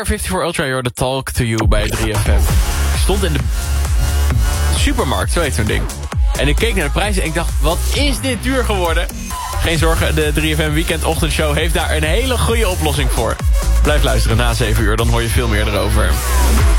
54 Ultra, you're the Talk to You bij 3FM. Ik stond in de supermarkt, zo heet zo'n ding. En ik keek naar de prijzen en ik dacht, wat is dit duur geworden? Geen zorgen, de 3FM Weekendochtendshow heeft daar een hele goede oplossing voor. Blijf luisteren na 7 uur, dan hoor je veel meer erover.